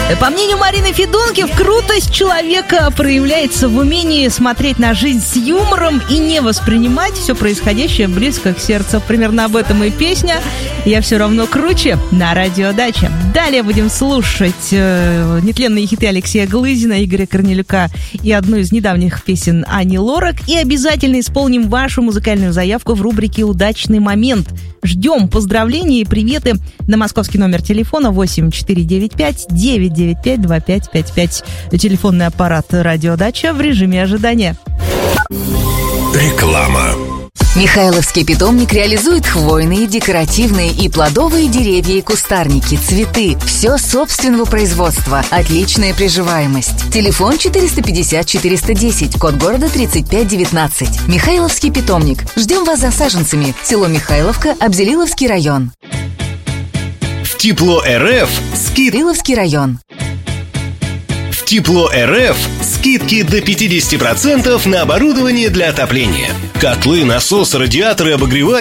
По мнению Марины Федункив, крутость человека проявляется в умении смотреть на жизнь с юмором и не воспринимать все происходящее близко к сердцу. Примерно об этом и песня «Я все равно круче» на Радио Дача. Далее будем слушать нетленные хиты Алексея Глызина, Игоря Корнелюка и одну из недавних песен Ани Лорак. И обязательно исполним вашу музыкальную заявку в рубрике «Удачный момент». Ждем поздравлений и приветы на московский номер телефона 8495-995-2555. Телефонный аппарат «Радио Дача» в режиме ожидания. Реклама. Михайловский питомник реализует хвойные, декоративные и плодовые деревья и кустарники, цветы. Все собственного производства. Отличная приживаемость. Телефон 450-410, код города 3519. Михайловский питомник. Ждем вас за саженцами. Село Михайловка, Абзелиловский район. В Тепло РФ Абзелиловский район. В Тепло РФ скидки до 50% на оборудование для отопления. Котлы, насосы, радиаторы, обогреватели.